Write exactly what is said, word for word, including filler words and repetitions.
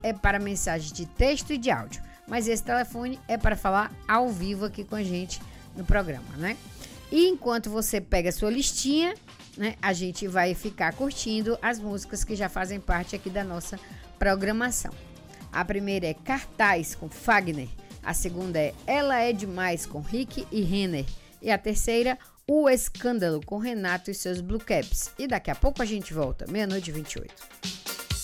é para mensagem de texto e de áudio, mas esse telefone é para falar ao vivo aqui com a gente no programa, né? E enquanto você pega a sua listinha, né, a gente vai ficar curtindo as músicas que já fazem parte aqui da nossa programação. A primeira é Cartaz, com Fagner. A segunda é Ela é Demais, com Rick e Renner. E a terceira, O Escândalo, com Renato e seus Blue Caps. E daqui a pouco a gente volta, meia-noite e vinte e oito.